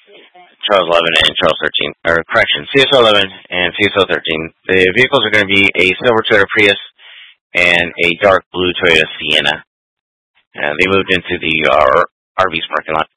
Charles 11 and Charles 13, or correction, CSO 11 and CSO 13. The vehicles are going to be a silver Toyota Prius and a dark blue Toyota Sienna. They moved into the RV's parking lot.